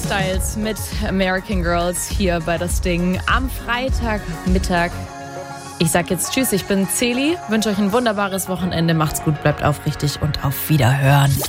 Styles mit American Girls hier bei Das Ding am Freitagmittag. Ich sag jetzt Tschüss, ich bin Celi, wünsche euch ein wunderbares Wochenende, macht's gut, bleibt aufrichtig und auf Wiederhören.